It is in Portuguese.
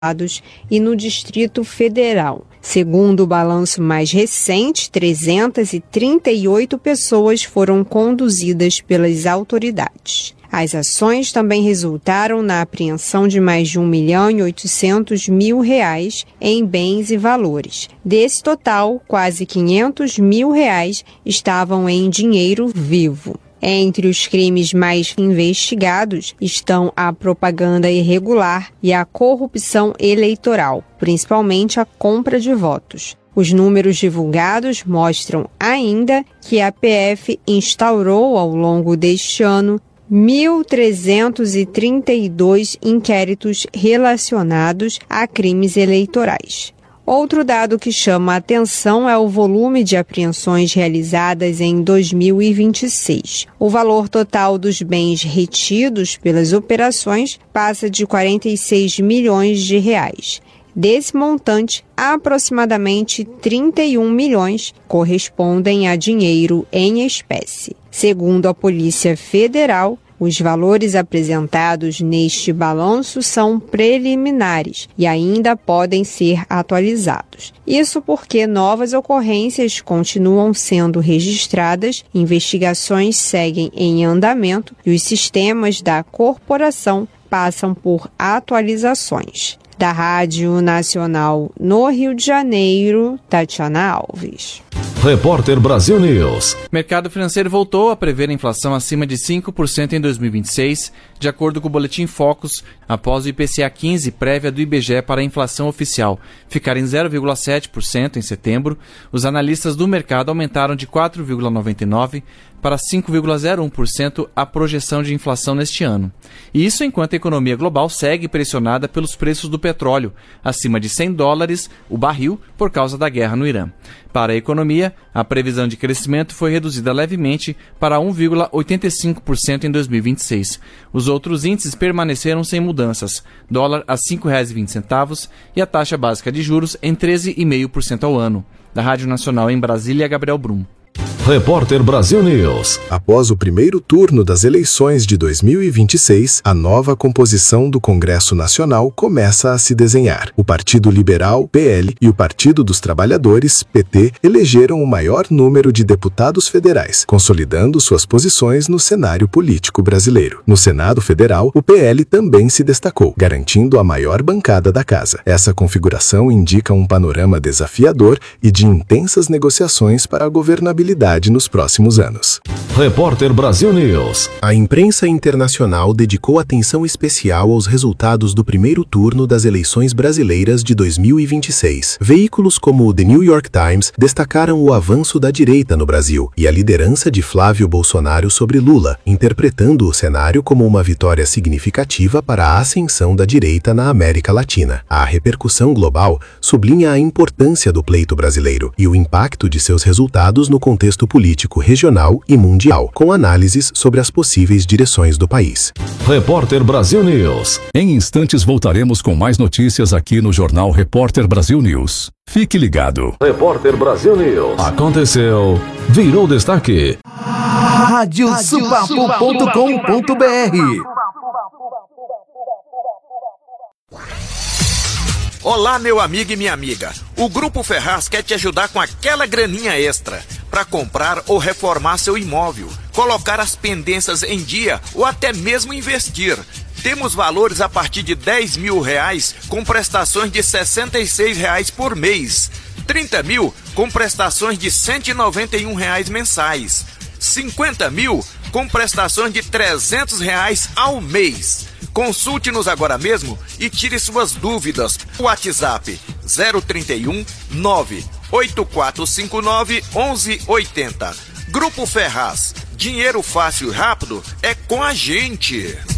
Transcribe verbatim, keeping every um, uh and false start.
e no Distrito Federal. Segundo o balanço mais recente, trezentas e trinta e oito pessoas foram conduzidas pelas autoridades. As ações também resultaram na apreensão de mais de um milhão e oitocentos mil reais em bens e valores. Desse total, quase quinhentos mil reais estavam em dinheiro vivo. Entre os crimes mais investigados estão a propaganda irregular e a corrupção eleitoral, principalmente a compra de votos. Os números divulgados mostram ainda que a P F instaurou ao longo deste ano mil trezentos e trinta e dois inquéritos relacionados a crimes eleitorais. Outro dado que chama a atenção é o volume de apreensões realizadas em dois mil e vinte e seis. O valor total dos bens retidos pelas operações passa de quarenta e seis milhões de reais. Desse montante, aproximadamente trinta e um milhões correspondem a dinheiro em espécie. Segundo a Polícia Federal, os valores apresentados neste balanço são preliminares e ainda podem ser atualizados. Isso porque novas ocorrências continuam sendo registradas, investigações seguem em andamento e os sistemas da corporação passam por atualizações. Da Rádio Nacional no Rio de Janeiro, Tatiana Alves. Repórter Brasil News. Mercado financeiro voltou a prever a inflação acima de cinco por cento em dois mil e vinte e seis, de acordo com o Boletim Focus, após o I P C A quinze, prévia do I B G E para a inflação oficial, ficar em zero vírgula sete por cento em setembro. Os analistas do mercado aumentaram de quatro vírgula noventa e nove por cento para cinco vírgula zero um por cento a projeção de inflação neste ano. E isso enquanto a economia global segue pressionada pelos preços do petróleo, acima de cem dólares o barril por causa da guerra no Irã. Para a economia, a previsão de crescimento foi reduzida levemente para um vírgula oitenta e cinco por cento em dois mil e vinte e seis. Os outros índices permaneceram sem mudanças, dólar a cinco reais e vinte centavos e a taxa básica de juros em treze vírgula cinco por cento ao ano. Da Rádio Nacional em Brasília, Gabriel Brum. Repórter Brasil News. Após o primeiro turno das eleições de dois mil e vinte e seis, a nova composição do Congresso Nacional começa a se desenhar. O Partido Liberal, P L, e o Partido dos Trabalhadores, P T, elegeram o maior número de deputados federais, consolidando suas posições no cenário político brasileiro. No Senado Federal, o P L também se destacou, garantindo a maior bancada da casa. Essa configuração indica um panorama desafiador e de intensas negociações para a governabilidade nos próximos anos. Repórter Brasil News. A imprensa internacional dedicou atenção especial aos resultados do primeiro turno das eleições brasileiras de dois mil e vinte e seis. Veículos como o The New York Times destacaram o avanço da direita no Brasil e a liderança de Flávio Bolsonaro sobre Lula, interpretando o cenário como uma vitória significativa para a ascensão da direita na América Latina. A repercussão global sublinha a importância do pleito brasileiro e o impacto de seus resultados no contexto político regional e mundial, com análises sobre as possíveis direções do país. Repórter Brasil News. Em instantes voltaremos com mais notícias aqui no Jornal Repórter Brasil News. Fique ligado. Repórter Brasil News. Aconteceu, virou destaque. rádio supapo ponto com ponto br. Olá, meu amigo e minha amiga. O Grupo Ferraz quer te ajudar com aquela graninha extra para comprar ou reformar seu imóvel, colocar as pendências em dia ou até mesmo investir. Temos valores a partir de dez mil reais com prestações de sessenta e seis reais por mês, trinta mil com prestações de cento e noventa e um reais mensais, cinquenta mil com prestações de trezentos reais ao mês. Consulte-nos agora mesmo e tire suas dúvidas. WhatsApp zero trinta e um, nove oito quatro cinco nove, onze oitenta. Grupo Ferraz. Dinheiro fácil e rápido é com a gente.